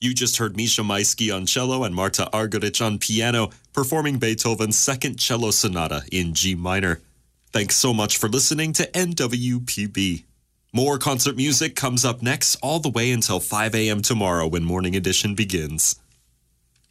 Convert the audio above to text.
You just heard Misha Maisky on cello and Marta Argerich on piano, performing Beethoven's Second Cello Sonata in G minor. Thanks so much for listening to NWPB. More concert music comes up next all the way until 5 a.m. tomorrow when Morning Edition begins.